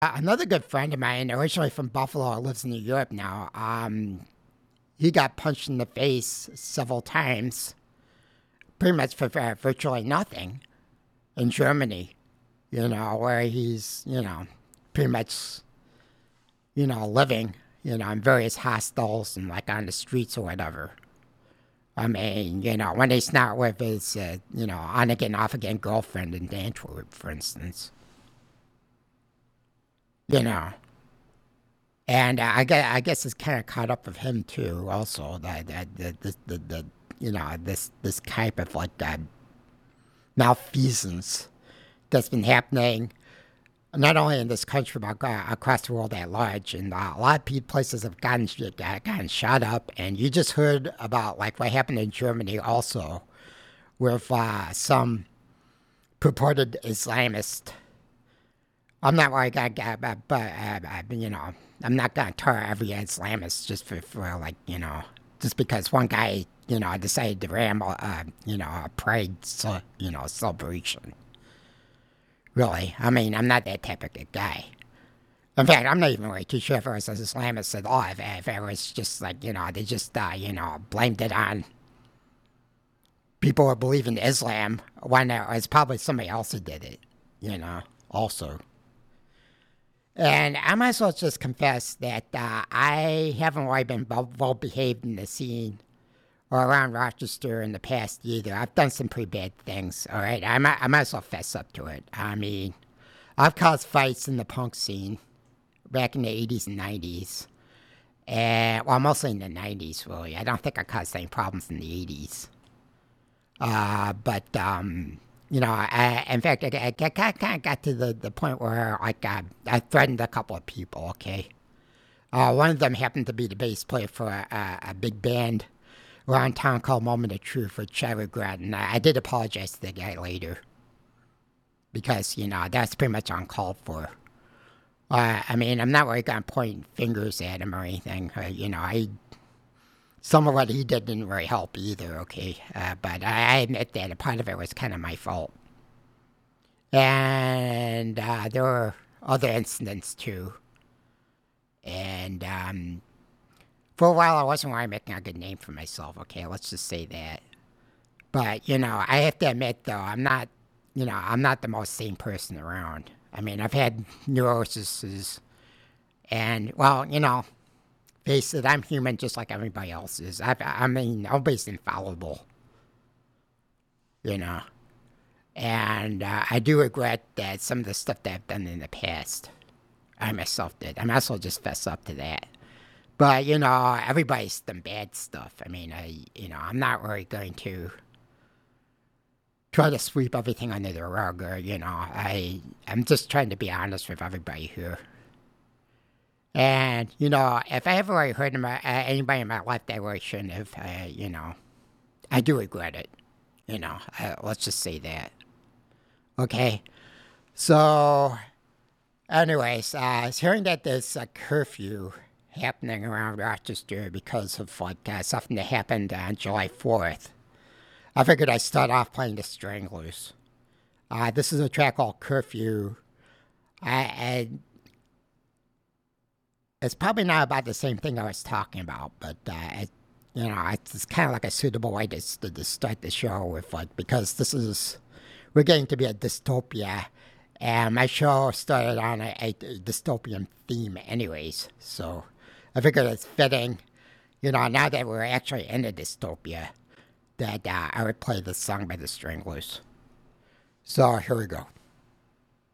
Another good friend of mine, originally from Buffalo, lives in New York now. He got punched in the face several times, pretty much for virtually nothing in Germany, where he's, pretty much, living, in various hostels and like on the streets or whatever. I mean, when he's not with his, on again, off again girlfriend in Antwerp, for instance, you know. And I guess it's kind of caught up with him too. Also, this type of like malfeasance that's been happening not only in this country but across the world at large. And a lot of places have gotten shot up. And you just heard about like what happened in Germany also, with some purported Islamist. I'm not worried, but I'm not gonna tar every Islamist just for like just because one guy decided to ram a pride celebration. Really, I mean, I'm not that type of guy. In fact, I'm not even really too sure if it was an Islamist at all. If it was just like they just blamed it on people who believe in Islam when it was probably somebody else who did it. Also. And I might as well just confess that I haven't really been well behaved in the scene or around Rochester in the past either. I've done some pretty bad things, all right? I might as well fess up to it. I mean, I've caused fights in the punk scene back in the 80s and 90s. And, well, mostly in the 90s, really. I don't think I caused any problems in the 80s. But in fact, I kind of got to the point where like I threatened a couple of people. Okay, one of them happened to be the bass player for a big band around town called Moment of Truth, which I regret, and I did apologize to the guy later because that's pretty much uncalled for. I mean, I'm not really gonna point fingers at him or anything. Some of what he did didn't really help either, okay? But I admit that a part of it was kind of my fault. And there were other incidents too. And for a while, I wasn't really making a good name for myself, okay? Let's just say that. But, I have to admit, though, I'm not the most sane person around. I mean, I've had neuroses, and, well, face it, I'm human just like everybody else is. I mean, nobody's infallible, you know. And I do regret that some of the stuff that I've done in the past, I myself did. I might as well just fess up to that. But, everybody's done bad stuff. I mean, I'm not really going to try to sweep everything under the rug or, I'm just trying to be honest with everybody here. And, if I ever really hurt anybody in my life that I really shouldn't have, I do regret it. Let's just say that. Okay? So, anyways, I was hearing that there's a curfew happening around Rochester because of, like, something that happened on July 4th. I figured I'd start off playing the Stranglers. This is a track called Curfew. It's probably not about the same thing I was talking about, but it's kind of like a suitable way to start the show with, like, because we're getting to be a dystopia, and my show started on a dystopian theme, anyways. So I figured it's fitting, now that we're actually in a dystopia, that I would play this song by the Stranglers. So here we go.